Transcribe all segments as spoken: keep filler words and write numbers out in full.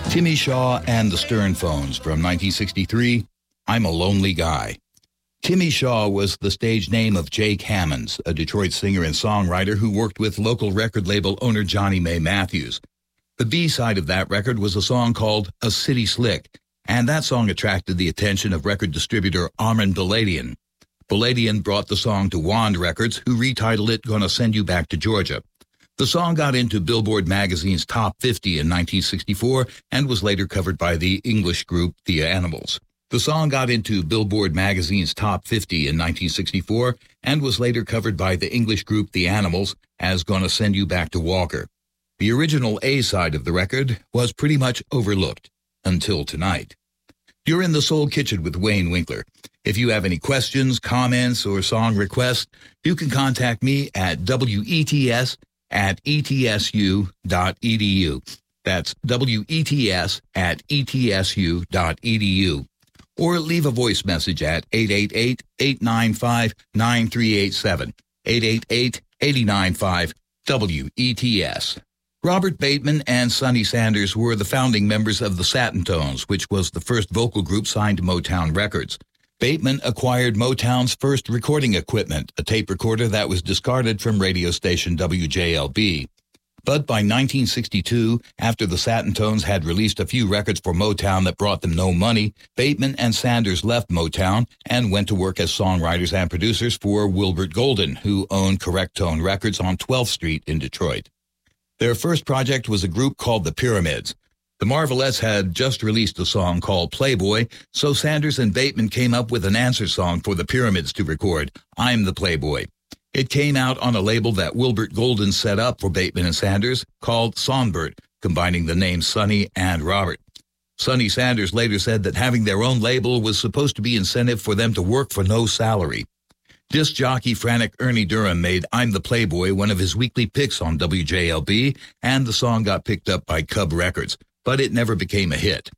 Timmy Shaw and the Stern Phones from nineteen sixty-three, I'm a Lonely Guy. Timmy Shaw was the stage name of Jake Hammonds, a Detroit singer and songwriter who worked with local record label owner Johnny May Matthews. The B-side of that record was a song called A City Slick, and that song attracted the attention of record distributor Armin Baladian. Baladian brought the song to Wand Records, who retitled it Gonna Send You Back to Georgia. The song got into Billboard magazine's top fifty in nineteen sixty-four and was later covered by the English group The Animals. The song got into Billboard magazine's top fifty in nineteen sixty-four and was later covered by the English group The Animals as Gonna Send You Back to Walker. The original A-side of the record was pretty much overlooked until tonight. You're in the Soul Kitchen with Wayne Winkler. If you have any questions, comments, or song requests, you can contact me at W E T S at E T S U dot E D U. That's W E T S at E T S U dot E D U. Or leave a voice message at eight eight eight, eight nine five, nine three eight seven, eight eight eight, eight nine five, W E T S. Robert Bateman and Sonny Sanders were the founding members of the Satin Tones, which was the first vocal group signed to Motown Records. Bateman acquired Motown's first recording equipment, a tape recorder that was discarded from radio station W J L B. But by nineteen sixty-two, after the Satin Tones had released a few records for Motown that brought them no money, Bateman and Sanders left Motown and went to work as songwriters and producers for Wilbert Golden, who owned Correct Tone Records on twelfth street in Detroit. Their first project was a group called the Pyramids. The Marvelettes had just released a song called Playboy, so Sanders and Bateman came up with an answer song for the Pyramids to record, I'm the Playboy. It came out on a label that Wilbert Golden set up for Bateman and Sanders called Songbird, combining the names Sonny and Robert. Sonny Sanders later said that having their own label was supposed to be incentive for them to work for no salary. Disc jockey Frantic Ernie Durham made I'm the Playboy one of his weekly picks on W J L B, and the song got picked up by Cub Records, but it never became a hit.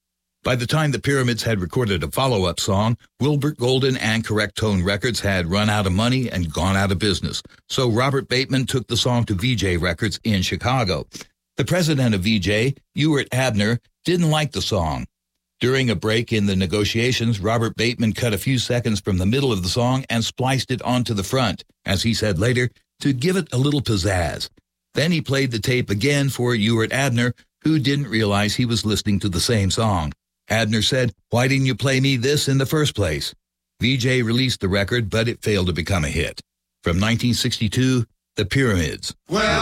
By the time the Pyramids had recorded a follow-up song, Wilbert Golden and Correct Tone Records had run out of money and gone out of business, so Robert Bateman took the song to V J Records in Chicago. The president of V J, Ewart Abner, didn't like the song. During a break in the negotiations, Robert Bateman cut a few seconds from the middle of the song and spliced it onto the front, as he said later, to give it a little pizzazz. Then he played the tape again for Ewart Abner, who didn't realize he was listening to the same song. Abner said, "Why didn't you play me this in the first place?" V J released the record, but it failed to become a hit. From nineteen sixty-two, The Pyramids. Well